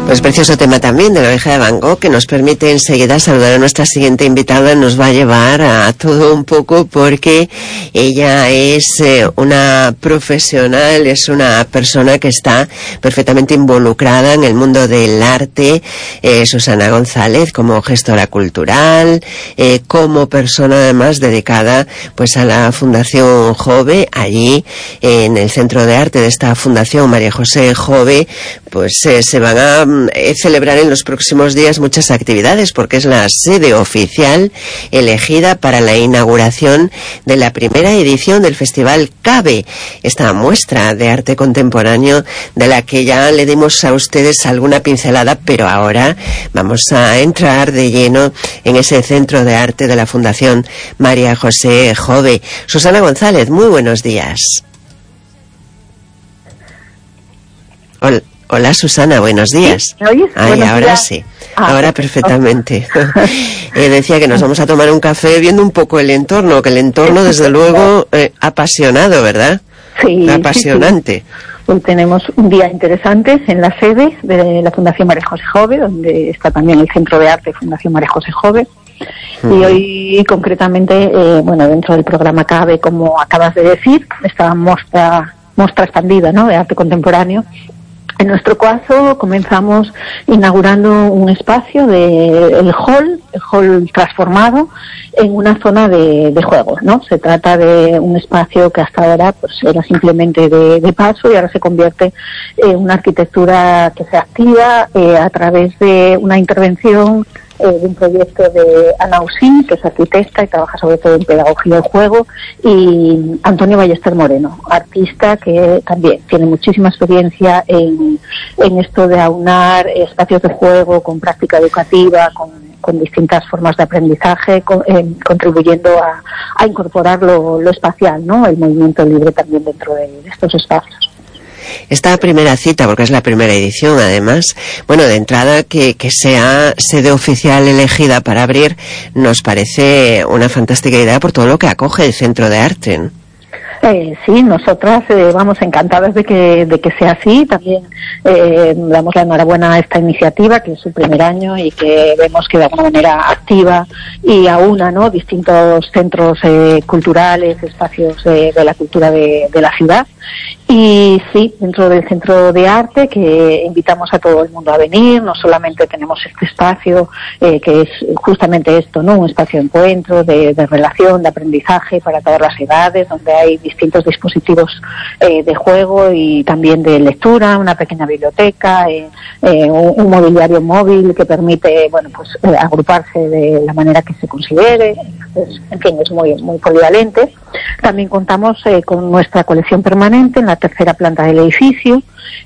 Pues precioso tema también de La oreja de Van Gogh, que nos permite enseguida saludar a nuestra siguiente invitada. Nos va a llevar a todo un poco porque ella es una profesional, es una persona que está perfectamente involucrada en el mundo del arte. Susana González, como gestora cultural, como persona además dedicada pues a la Fundación Jove. Allí en el centro de arte de esta Fundación María José Jove pues se van a celebrar en los próximos días muchas actividades, porque es la sede oficial elegida para la inauguración de la primera edición del Festival CABE, esta muestra de arte contemporáneo de la que ya le dimos a ustedes alguna pincelada, pero ahora vamos a entrar de lleno en ese centro de arte de la Fundación María José Jove. Susana González, muy buenos días. Hola Susana, buenos días. ¿Me oyes? Ay, ahora días. Sí, ahora perfectamente. Decía que nos vamos a tomar un café viendo un poco el entorno, que el entorno desde luego apasionado, ¿verdad? Sí. Apasionante. Sí. Hoy tenemos un día interesante en la sede de la Fundación María José Jove, donde está también el Centro de Arte Fundación María José Jove. Y hoy concretamente, dentro del programa CABE, como acabas de decir, esta muestra expandida, ¿no?, de arte contemporáneo. En nuestro caso comenzamos inaugurando un espacio el hall transformado en una zona de juegos, ¿no? Se trata de un espacio que hasta ahora pues era simplemente de paso y ahora se convierte en una arquitectura que se activa a través de una intervención de un proyecto de Ana Usín, que es arquitecta y trabaja sobre todo en pedagogía del juego, y Antonio Ballester Moreno, artista que también tiene muchísima experiencia en esto de aunar espacios de juego con práctica educativa, con distintas formas de aprendizaje, contribuyendo a incorporar lo espacial, ¿no?, el movimiento libre también dentro de estos espacios. Esta primera cita, porque es la primera edición además, de entrada que sea sede oficial elegida para abrir, nos parece una fantástica idea por todo lo que acoge el Centro de Arte. Sí, nosotras vamos encantadas de que sea así. También damos la enhorabuena a esta iniciativa, que es su primer año y que vemos que de alguna manera activa y aúna, ¿no?, distintos centros culturales, espacios de la cultura de la ciudad. Y sí, dentro del Centro de Arte, que invitamos a todo el mundo a venir. No solamente tenemos este espacio, que es justamente esto, ¿no?, un espacio de encuentro, de relación, de aprendizaje para todas las edades, donde hay distintos dispositivos de juego y también de lectura, una pequeña biblioteca, un mobiliario móvil que permite, agruparse de la manera que se considere. Entonces, en fin, es muy, muy polivalente. También contamos con nuestra colección permanente en la tercera planta del edificio,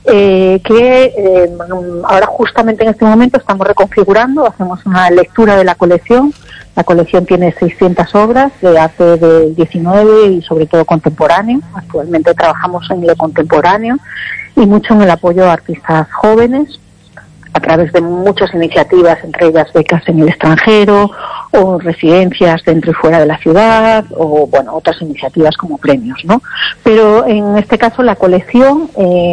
que ahora justamente en este momento estamos reconfigurando, hacemos una lectura de la colección. La colección tiene 600 obras de arte del 19 y sobre todo contemporáneo. Actualmente trabajamos en lo contemporáneo y mucho en el apoyo a artistas jóvenes a través de muchas iniciativas, entre ellas becas en el extranjero o residencias dentro y fuera de la ciudad o otras iniciativas como premios, ¿no? Pero en este caso la colección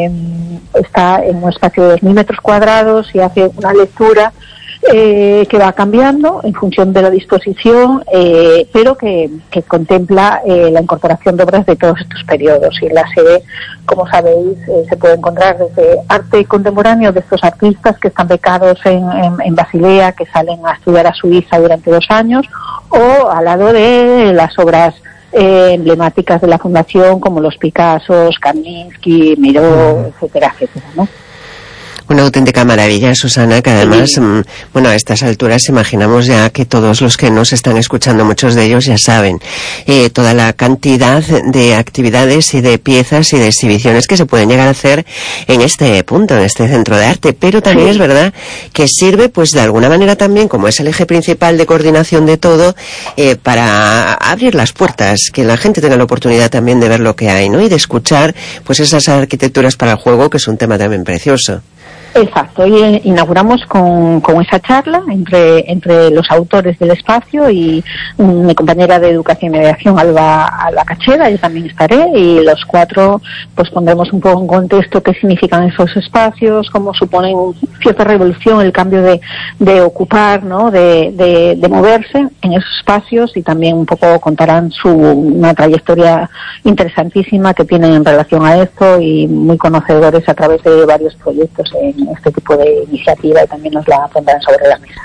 está en un espacio de 2.000 metros cuadrados y hace una lectura que va cambiando en función de la disposición, pero que contempla la incorporación de obras de todos estos periodos. Y en la sede, como sabéis, se puede encontrar desde arte contemporáneo de estos artistas que están becados en Basilea, que salen a estudiar a Suiza durante 2 años, o al lado de las obras emblemáticas de la Fundación, como los Picassos, Kandinsky, Miró, etcétera, etcétera, ¿no? Una auténtica maravilla, Susana, que además, a estas alturas imaginamos ya que todos los que nos están escuchando, muchos de ellos ya saben toda la cantidad de actividades y de piezas y de exhibiciones que se pueden llegar a hacer en este punto, en este centro de arte. Pero también es verdad que sirve, pues de alguna manera también, como es el eje principal de coordinación de todo, para abrir las puertas, que la gente tenga la oportunidad también de ver lo que hay, ¿no? Y de escuchar, pues esas arquitecturas para el juego, que es un tema también precioso. Exacto, y inauguramos con esa charla entre los autores del espacio y mi compañera de Educación y Mediación, Alba Cachera, yo también estaré, y los 4 pues pondremos un poco en contexto qué significan esos espacios, cómo suponen cierta revolución, el cambio de ocupar, ¿no? de moverse en esos espacios, y también un poco contarán una trayectoria interesantísima que tienen en relación a esto, y muy conocedores a través de varios proyectos en este tipo de iniciativa, y también nos la pondrán sobre la mesa.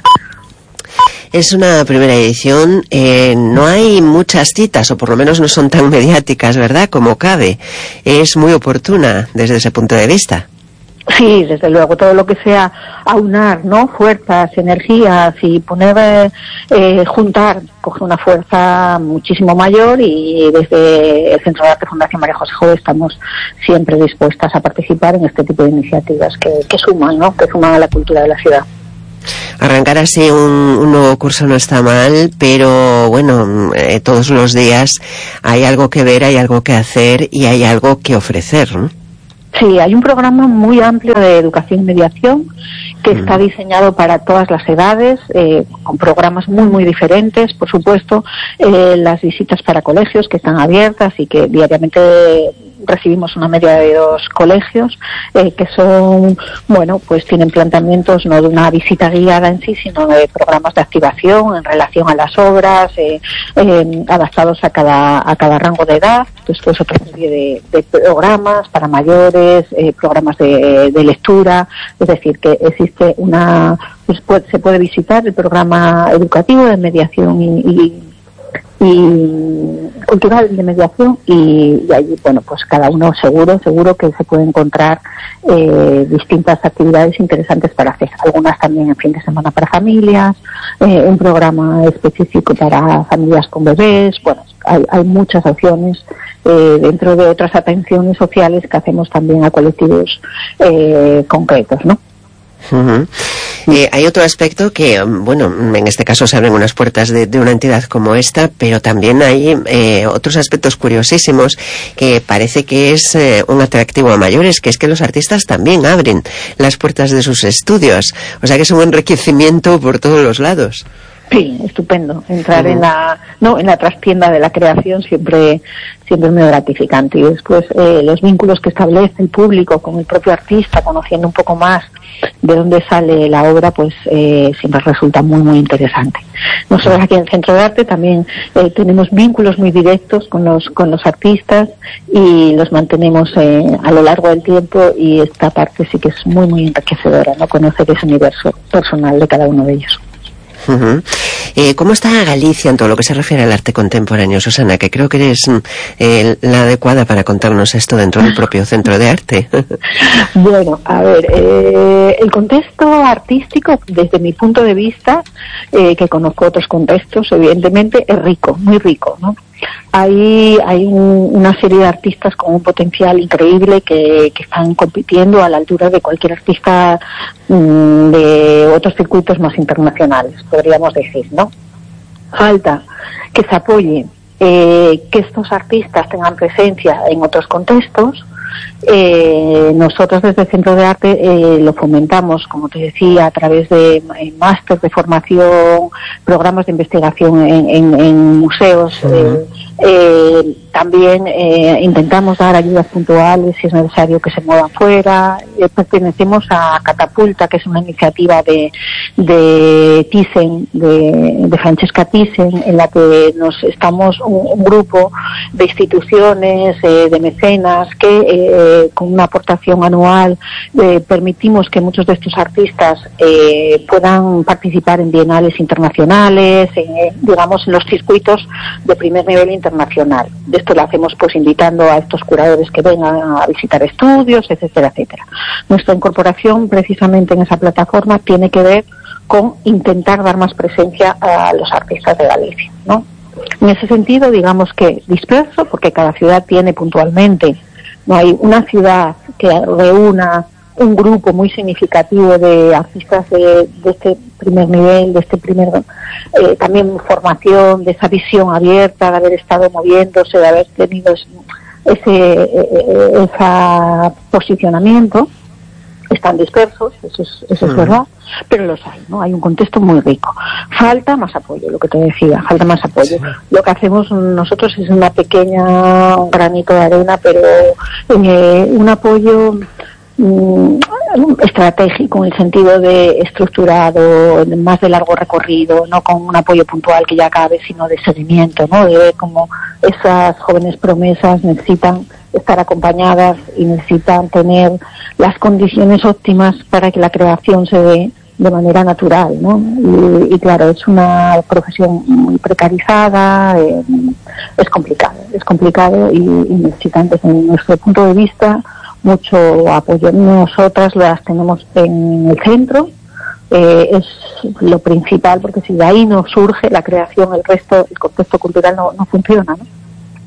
Es una primera edición, no hay muchas citas, o por lo menos no son tan mediáticas, ¿verdad?, como cabe. Es muy oportuna desde ese punto de vista. Sí, desde luego, todo lo que sea aunar, ¿no?, fuerzas, energías, y poner, juntar, coge una fuerza muchísimo mayor, y desde el Centro de Arte Fundación María José Jover estamos siempre dispuestas a participar en este tipo de iniciativas que suman, ¿no?, que suman a la cultura de la ciudad. Arrancar así un nuevo curso no está mal, pero bueno, todos los días hay algo que ver, hay algo que hacer y hay algo que ofrecer, ¿no? Sí, hay un programa muy amplio de educación y mediación que está diseñado para todas las edades, con programas muy, muy diferentes, por supuesto, las visitas para colegios que están abiertas y que diariamente recibimos una media de 2 colegios, que son, bueno, pues tienen planteamientos no de una visita guiada en sí, sino de programas de activación en relación a las obras, adaptados a cada rango de edad. Después otra serie de programas para mayores, programas de lectura, es decir, que existe se puede visitar el programa educativo de mediación y cultural de mediación, y allí, bueno, pues cada uno seguro que se puede encontrar distintas actividades interesantes para hacer, algunas también en fin de semana para familias, un programa específico para familias con bebés. Bueno, hay muchas opciones dentro de otras atenciones sociales que hacemos también a colectivos concretos, ¿no? Uh-huh. Hay otro aspecto que, bueno, en este caso se abren unas puertas de una entidad como esta, pero también hay otros aspectos curiosísimos que parece que es un atractivo a mayores, que es que los artistas también abren las puertas de sus estudios, o sea que es un enriquecimiento por todos los lados. Sí, estupendo. Entrar en la trastienda de la creación siempre es muy gratificante. Y después los vínculos que establece el público con el propio artista, conociendo un poco más de dónde sale la obra, pues siempre resulta muy, muy interesante. Nosotros aquí en el Centro de Arte también tenemos vínculos muy directos con los artistas, y los mantenemos a lo largo del tiempo, y esta parte sí que es muy, muy enriquecedora, ¿no?, conocer ese universo personal de cada uno de ellos. Uh-huh. ¿Cómo está Galicia en todo lo que se refiere al arte contemporáneo, Susana? Que creo que eres la adecuada para contarnos esto dentro del propio Centro de Arte. Bueno, a ver, el contexto artístico, desde mi punto de vista, que conozco otros contextos, evidentemente, es rico, muy rico, ¿no? Hay una serie de artistas con un potencial increíble que están compitiendo a la altura de cualquier artista de otros circuitos más internacionales, podríamos decir, ¿no? Falta que se apoye, que estos artistas tengan presencia en otros contextos. Nosotros desde el Centro de Arte lo fomentamos, como te decía, a través de máster de formación, programas de investigación en museos. También intentamos dar ayudas puntuales si es necesario que se muevan fuera. Pertenecemos a Catapulta, que es una iniciativa de Thyssen, de Francesca Thyssen, en la que estamos un grupo de instituciones, de mecenas, que con una aportación anual permitimos que muchos de estos artistas puedan participar en bienales internacionales, digamos en los circuitos de primer nivel internacional. Esto lo hacemos pues invitando a estos curadores que vengan a visitar estudios, etcétera, etcétera. Nuestra incorporación precisamente en esa plataforma tiene que ver con intentar dar más presencia a los artistas de Galicia, ¿no? En ese sentido, digamos que disperso, porque cada ciudad tiene puntualmente, no hay una ciudad que reúna un grupo muy significativo de artistas de este primer nivel, de este primer también formación, de esa visión abierta, de haber estado moviéndose, de haber tenido ese posicionamiento. están dispersos, eso es verdad, pero los hay, ¿no? Hay un contexto muy rico. Falta más apoyo, lo que te decía, falta más apoyo. Lo que hacemos nosotros es un granito de arena, pero un apoyo estratégico, en el sentido de estructurado, más de largo recorrido, no con un apoyo puntual que ya acabe, sino de seguimiento, ¿no? De cómo esas jóvenes promesas necesitan estar acompañadas y necesitan tener las condiciones óptimas para que la creación se dé de manera natural, ¿no? Y claro, es una profesión muy precarizada, es complicado y necesitan, desde nuestro punto de vista, mucho apoyo. Nosotras las tenemos en el centro, es lo principal, porque si de ahí no surge la creación, el resto, el contexto cultural no funciona, ¿no?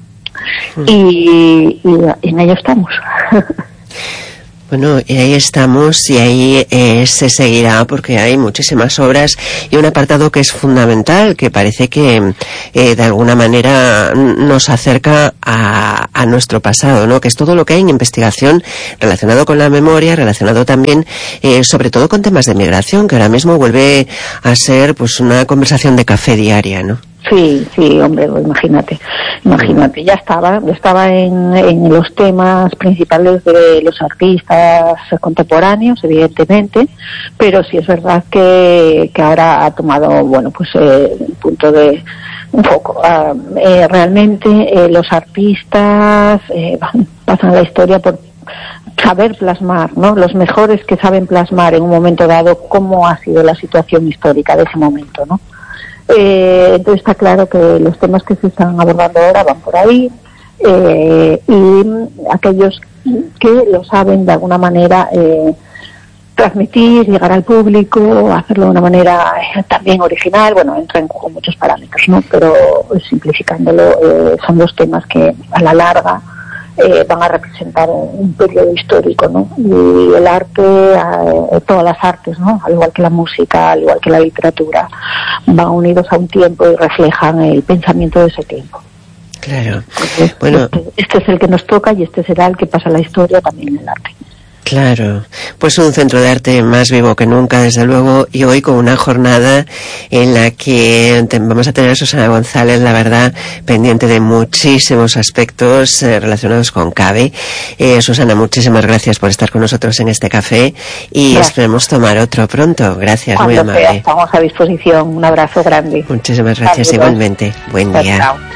Y en ello estamos. Bueno, y ahí estamos y ahí se seguirá, porque hay muchísimas obras y un apartado que es fundamental, que parece que de alguna manera nos acerca a nuestro pasado, ¿no? Que es todo lo que hay en investigación relacionado con la memoria, relacionado también sobre todo con temas de migración, que ahora mismo vuelve a ser pues una conversación de café diaria, ¿no? Sí, hombre, imagínate, ya estaba en los temas principales de los artistas contemporáneos, evidentemente, pero sí es verdad que ahora ha tomado, bueno, pues un punto de un poco, realmente los artistas pasan la historia por saber plasmar, ¿no? Los mejores que saben plasmar en un momento dado cómo ha sido la situación histórica de ese momento, ¿no? Entonces está claro que los temas que se están abordando ahora van por ahí, y aquellos que lo saben de alguna manera transmitir, llegar al público, hacerlo de una manera también original, bueno, entra en juego muchos parámetros, ¿no? Pero simplificándolo, son los temas que a la larga van a representar un periodo histórico, ¿no? Y el arte, todas las artes, ¿no? Al igual que la música, al igual que la literatura, van unidos a un tiempo y reflejan el pensamiento de ese tiempo. Claro. Entonces, Bueno, este es el que nos toca y este será el que pasa la historia también en el arte. Claro, pues un centro de arte más vivo que nunca, desde luego, y hoy con una jornada en la que vamos a tener a Susana González, la verdad, pendiente de muchísimos aspectos relacionados con CABE. Susana, muchísimas gracias por estar con nosotros en este café y esperemos tomar otro pronto. Gracias, cuando muy amable. Estamos a disposición. Un abrazo grande. Muchísimas gracias. Saludos. Igualmente. Buen día. Chao.